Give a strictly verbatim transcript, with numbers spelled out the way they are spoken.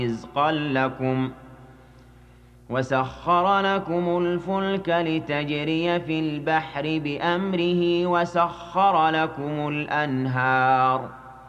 رِزْقًا لَّكُمْ وَسَخَّرَ لَكُمُ الْفُلْكَ لِتَجْرِيَ فِي الْبَحْرِ بِأَمْرِهِ وَسَخَّرَ لَكُمُ الْأَنْهَارَ